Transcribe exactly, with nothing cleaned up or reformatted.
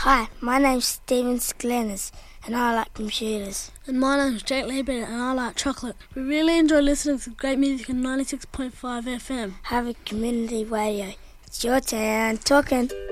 Hi, my name's Steven Sklenis and I like computers. And my name's Jake Liebert and I like chocolate. We really enjoy listening to great music on ninety-six point five F M. Have a community radio. It's your turn talking.